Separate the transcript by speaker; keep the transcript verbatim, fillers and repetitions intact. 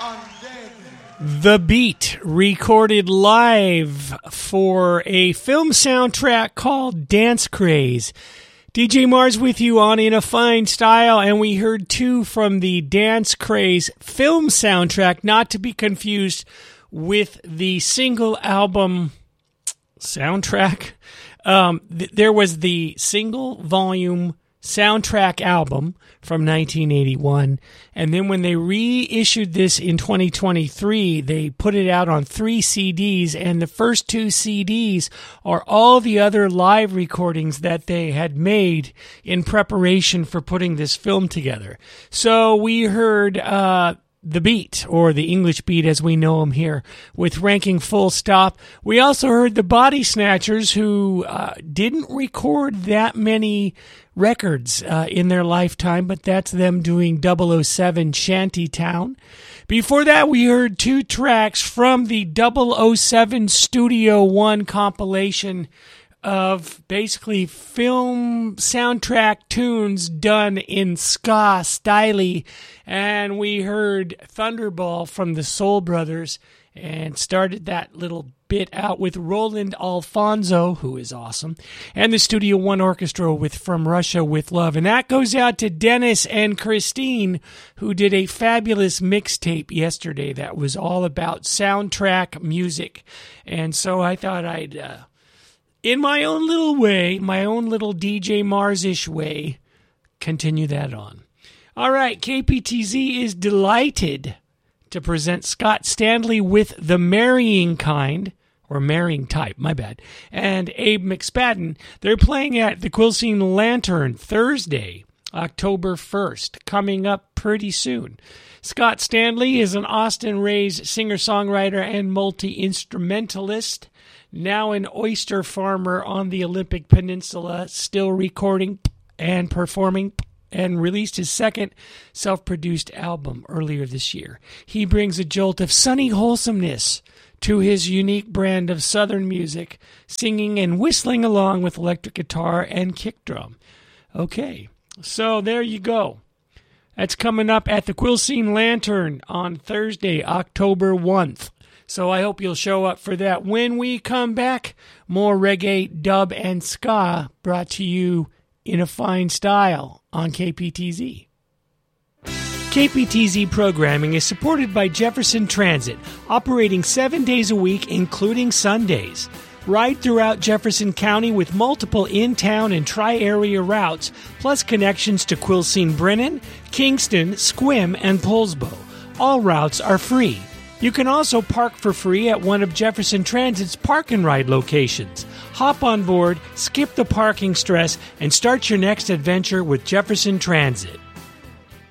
Speaker 1: The Beat, recorded live for a film soundtrack called Dance Craze. D J Mars with you on In a Fine Style, and we heard two from the Dance Craze film soundtrack, not to be confused with the single album soundtrack. Um, th- there was the single volume soundtrack album from nineteen eighty-one, and then when they reissued this in twenty twenty-three, they put it out on three C Ds, and the first two C Ds are all the other live recordings that they had made in preparation for putting this film together. So we heard uh The Beat, or the English Beat as we know them here, with Ranking Full Stop. We also heard the Body Snatchers, who uh, didn't record that many records uh, in their lifetime, but that's them doing double oh seven Shantytown. Before that, we heard two tracks from the double oh seven Studio One compilation of basically film soundtrack tunes done in ska style, and we heard Thunderball from the Soul Brothers, and started that little bit out with Roland Alfonso, who is awesome, and the Studio One Orchestra with From Russia with Love. And that goes out to Dennis and Christine, who did a fabulous mixtape yesterday that was all about soundtrack music. And so I thought I'd uh, in my own little way, my own little D J Mars-ish way, continue that on. All right, K P T Z is delighted to present Scott Stanley with The Marrying Kind, or Marrying Type, my bad, and Abe McSpadden. They're playing at the Quilcene Lantern Thursday, October first, coming up pretty soon. Scott Stanley is an Austin-raised singer-songwriter and multi-instrumentalist, now an oyster farmer on the Olympic Peninsula, still recording and performing, and released his second self-produced album earlier this year. He brings a jolt of sunny wholesomeness to his unique brand of Southern music, singing and whistling along with electric guitar and kick drum. Okay, so there you go. That's coming up at the Quilcene Lantern on Thursday, October first. So I hope you'll show up for that. When we come back, more reggae, dub, and ska brought to you in a fine style on K P T Z. K P T Z programming is supported by Jefferson Transit, operating seven days a week, including Sundays. Ride throughout Jefferson County with multiple in-town and tri-area routes, plus connections to Quilcene Brennan, Kingston, Squim, and Poulsbo. All routes are free. You can also park for free at one of Jefferson Transit's park and ride locations. Hop on board, skip the parking stress, and start your next adventure with Jefferson Transit.